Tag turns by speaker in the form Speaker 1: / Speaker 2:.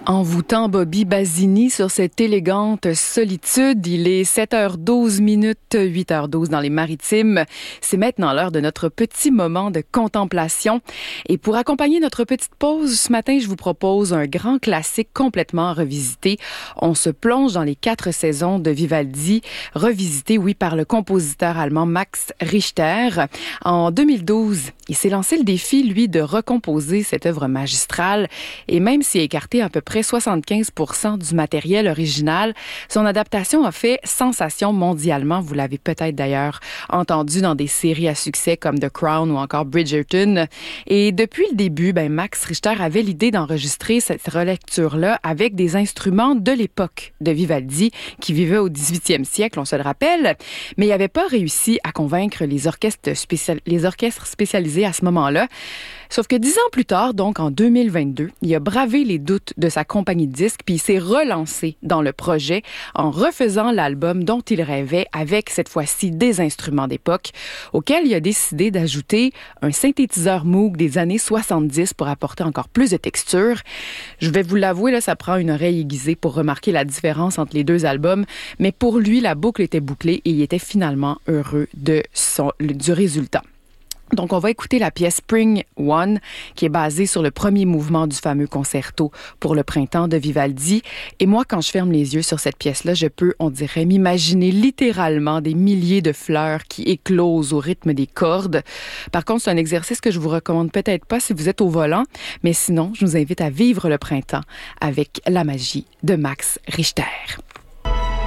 Speaker 1: Envoûtant Bobby Basini sur cette élégante solitude. Il est 7h12 minutes, 8h12 dans les Maritimes. C'est maintenant l'heure de notre petit moment de contemplation. Et pour accompagner notre petite pause ce matin, je vous propose un grand classique complètement revisité. On se plonge dans les 4 saisons de Vivaldi, revisité, oui, par le compositeur allemand Max Richter. En 2012, il s'est lancé le défi, lui, de recomposer cette œuvre magistrale. Et même s'il a écarté à peu près 75% du matériel original, son adaptation a fait sensation mondialement. Vous l'avez peut-être d'ailleurs entendu dans des séries à succès comme The Crown ou encore Bridgerton. Et depuis le début, Max Richter avait l'idée d'enregistrer cette relecture-là avec des instruments de l'époque de Vivaldi, qui vivait au 18e siècle, on se le rappelle, mais il n'avait pas réussi à convaincre les orchestres spécialisés à ce moment-là. Sauf que 10 ans plus tard, donc en 2022, il a bravé les doutes de sa compagnie de disques, puis il s'est relancé dans le projet en refaisant l'album dont il rêvait avec cette fois-ci des instruments d'époque, auquel il a décidé d'ajouter un synthétiseur Moog des années 70 pour apporter encore plus de texture. Je vais vous l'avouer, là, ça prend une oreille aiguisée pour remarquer la différence entre les deux albums, mais pour lui, la boucle était bouclée et il était finalement heureux du résultat. Donc, on va écouter la pièce Spring One, qui est basée sur le premier mouvement du fameux concerto pour le printemps de Vivaldi. Et moi, quand je ferme les yeux sur cette pièce-là, je peux, on dirait, m'imaginer littéralement des milliers de fleurs qui éclosent au rythme des cordes. Par contre, c'est un exercice que je vous recommande peut-être pas si vous êtes au volant, mais sinon, je vous invite à vivre le printemps avec la magie de Max Richter.